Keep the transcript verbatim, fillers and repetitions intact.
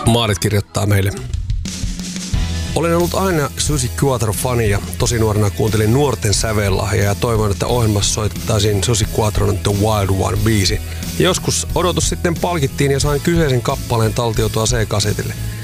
Maarit kirjoittaa meille. Olen ollut aina Susi Quatro-fani ja tosi nuorena kuuntelin Nuorten sävellahja ja toivon, että ohjelmassa soitettaisiin Susi Quatron The Wild One -biisi. Ja joskus odotus sitten palkittiin ja sain kyseisen kappaleen taltiotua C-kasetille.